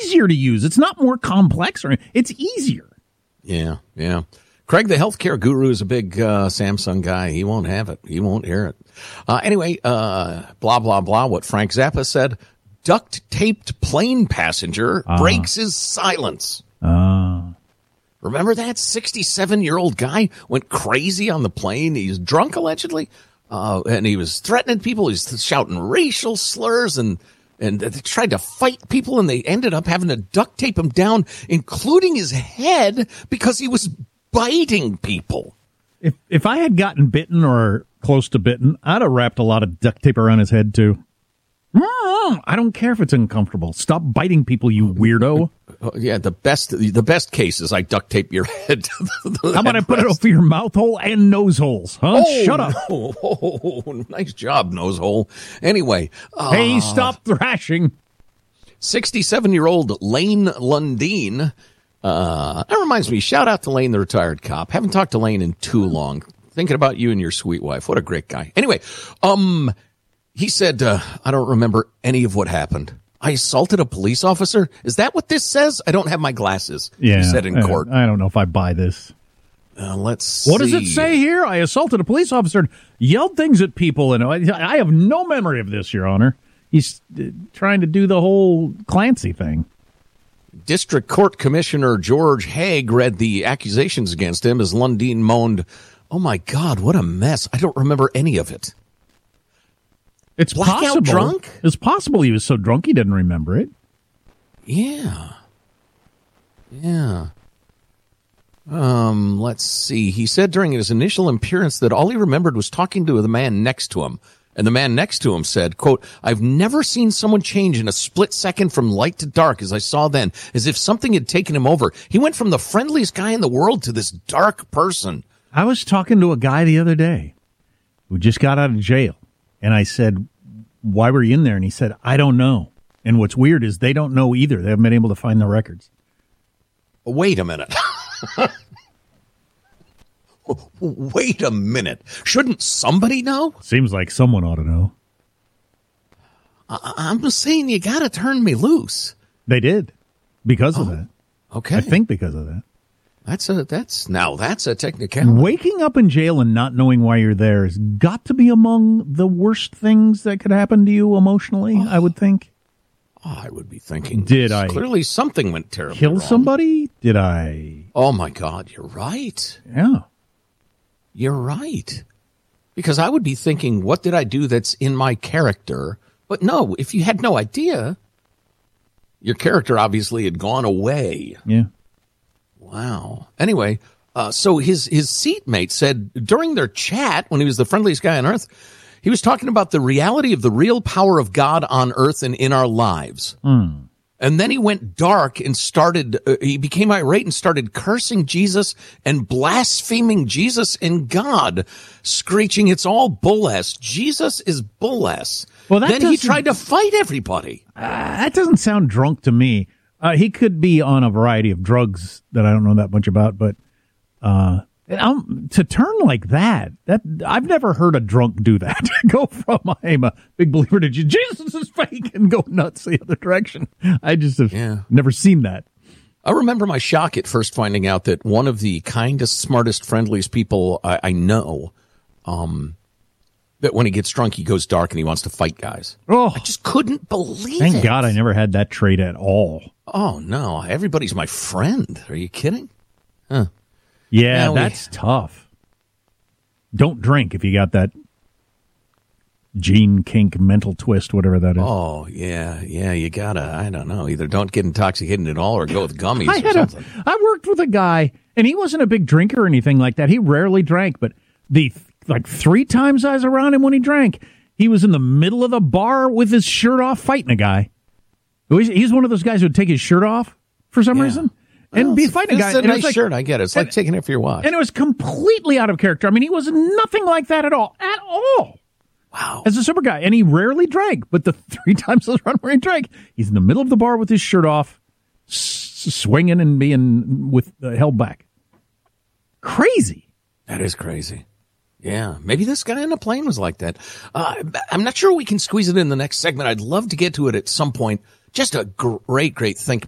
easier to use. It's not more complex, it's easier. Yeah. Craig, the healthcare guru, is a big Samsung guy. He won't have it. He won't hear it. Anyway, blah, blah, blah. What Frank Zappa said, duct-taped plane passenger breaks his silence. Remember that 67-year-old guy went crazy on the plane? He's drunk, allegedly, and he was threatening people. He's shouting racial slurs, and they tried to fight people, and they ended up having to duct tape him down, including his head, because he was biting people. If I had gotten bitten or close to bitten, I'd have wrapped a lot of duct tape around his head, too. I don't care if it's uncomfortable. Stop biting people, you weirdo. Yeah, the best case is I duct tape your head to the How about I put it over your mouth hole and nose holes? Huh? Shut up. Nice job, nose hole. Anyway. Hey, stop thrashing. 67-year-old Lane Lundeen. That reminds me, shout out to Lane, the retired cop. Haven't talked to Lane in too long. Thinking about you and your sweet wife. What a great guy. Anyway, he said, I don't remember any of what happened. I assaulted a police officer? Is that what this says? I don't have my glasses. Yeah, he said in court. I don't know if I buy this. Let's see. What does it say here? I assaulted a police officer and yelled things at people. And I have no memory of this, Your Honor. He's trying to do the whole Clancy thing. District Court Commissioner George Haig read the accusations against him as Lundeen moaned, "Oh, my God, what a mess. I don't remember any of it." It's Blackout possible. Drunk? It's possible he was so drunk he didn't remember it. Yeah. Let's see. He said during his initial appearance that all he remembered was talking to the man next to him. And the man next to him said, quote, "I've never seen someone change in a split second from light to dark as I saw then, as if something had taken him over. He went from the friendliest guy in the world to this dark person." I was talking to a guy the other day who just got out of jail. And I said, "Why were you in there?" And he said, "I don't know." And what's weird is they don't know either. They haven't been able to find the records. Wait a minute. Wait a minute. Shouldn't somebody know? Seems like someone ought to know. I'm just saying you got to turn me loose. They did because of that. Okay. I think because of that. That's a technicality. Waking up in jail and not knowing why you're there has got to be among the worst things that could happen to you emotionally, I would think. I would be thinking, did I clearly something went terribly kill wrong. somebody? Did I? Oh, my God, you're right. Yeah. You're right. Because I would be thinking, what did I do that's in my character? But no, if you had no idea, your character obviously had gone away. Yeah. Wow. Anyway, so his seatmate said during their chat, when he was the friendliest guy on earth, he was talking about the reality of the real power of God on earth and in our lives. And then he went dark and he became irate and started cursing Jesus and blaspheming Jesus and God, screeching, "It's all bull ass. Jesus is bull ass." Well, then he tried to fight everybody. That doesn't sound drunk to me. He could be on a variety of drugs that I don't know that much about, but to turn like that I've never heard a drunk do that. Go from I'm a big believer to Jesus is fake and go nuts the other direction. I just have never seen that. I remember my shock at first finding out that one of the kindest, smartest, friendliest people I know, that when he gets drunk, he goes dark and he wants to fight guys. Oh, I just couldn't believe it. Thank God I never had that trait at all. Oh, no. Everybody's my friend. Are you kidding? Huh. Yeah, that's tough. Don't drink if you got that gene kink mental twist, whatever that is. Oh, yeah, you gotta, I don't know, either don't get intoxicated at all or go with gummies or something. I worked with a guy, and he wasn't a big drinker or anything like that. He rarely drank, but the 3 times I was around him when he drank, he was in the middle of the bar with his shirt off fighting a guy. He's one of those guys who would take his shirt off for some reason. And be fighting a guy. It's a nice shirt, I get it. It's like taking it for your watch. And it was completely out of character. I mean, he was nothing like that at all. At all. Wow. As a super guy. And he rarely drank. But the 3 times I was around where he drank, he's in the middle of the bar with his shirt off, swinging and being held back. Crazy. That is crazy. Yeah. Maybe this guy in the plane was like that. I'm not sure we can squeeze it in the next segment. I'd love to get to it at some point. Just a great think